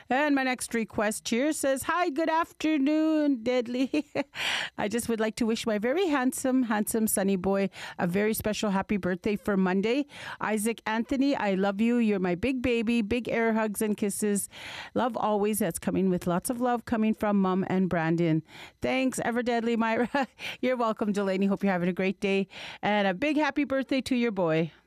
And my next request here says, "Hi, good afternoon, Deadly. I just would like to wish my very handsome sunny boy a very special happy birthday for Monday. Isaac Anthony, I love you. You're my big baby. Big air hugs and kisses. Love always." That's coming with lots of love coming from Mom and Brandon. Thanks, ever Deadly Myra. You're welcome, Delaney. Hope you're having a great day. And a big happy birthday to your boy.